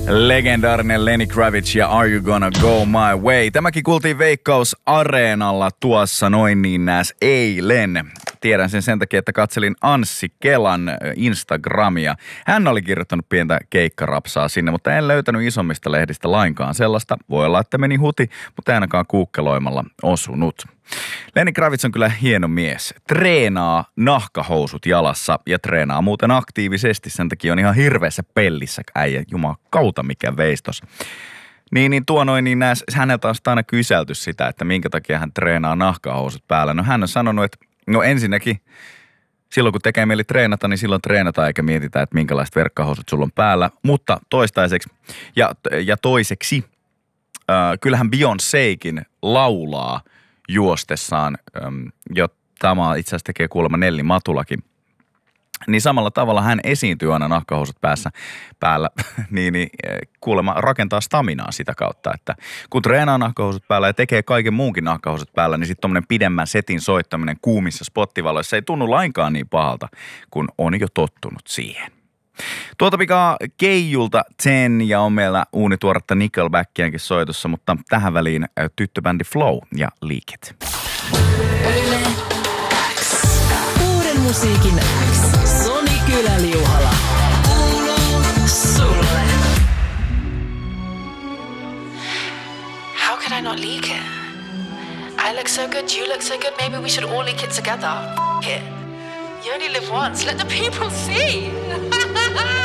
Legendaarinen Lenny Kravitz ja Are You Gonna Go My Way. Tämäkin kuultiin Veikkaus Areenalla tuossa noin niin nääs eilen. Tiedän sen takia, että katselin Anssi Kelan Instagramia. Hän oli kirjoittanut pientä keikkarapsaa sinne, mutta en löytänyt isommista lehdistä lainkaan sellaista. Voi olla, että meni huti, mutta ei ainakaan kuukkeloimalla osunut. Lenny Kravitz on kyllä hieno mies. Treenaa nahkahousut jalassa ja treenaa muuten aktiivisesti. Sen takia on ihan hirveässä pellissä äijä. Jumakauta mikä veistos. Häneltä on aina kyselty sitä, että minkä takia hän treenaa nahkahousut päällä. No hän on sanonut, että ensinnäkin silloin kun tekee mieli treenata, niin silloin treenataan eikä mietitä, että minkälaiset verkkahousut sulla on päällä. Mutta toistaiseksi ja toiseksi, kyllähän Beyoncékin laulaa juostessaan, jo tämä itse asiassa tekee kuulemma Nelli Matulakin. Niin samalla tavalla hän esiintyy aina nahkahousut päällä, niin kuulemma rakentaa staminaa sitä kautta, että kun treenaa nahkahousut päällä ja tekee kaiken muunkin nahkahousut päällä, niin sitten tommonen pidemmän setin soittaminen kuumissa spottivaloissa ei tunnu lainkaan niin pahalta, kun on jo tottunut siihen. Tuolta pikaa Keijulta 10 ja on meillä uunituoretta Nickelbackiankin soitossa, mutta tähän väliin tyttöbändi Flow ja Liikit. Uuden musiikin X. Soni Kyläliuhala. Kuuluu sulle. How could I not leak it? I look so good, you look so good, maybe we should all leak it together. F*** it. You only live once, let the people see.